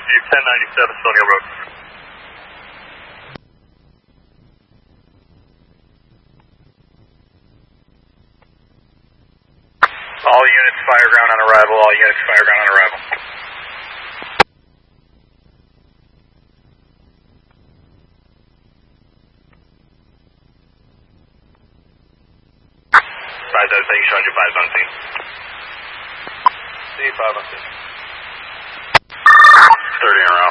you, 1097 Stony Hill Road. All units, fire ground on arrival. All units, fire ground on arrival. Thank you, Sean. You're 5 on scene. See 5 on scene. 30 around.